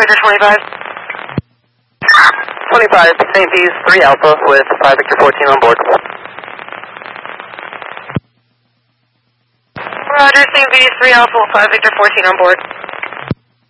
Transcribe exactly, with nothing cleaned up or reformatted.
Victor twenty-five. twenty-five, Saint V's three Alpha with five Victor fourteen on board. Roger, Saint V's three Alpha with five Victor fourteen on board.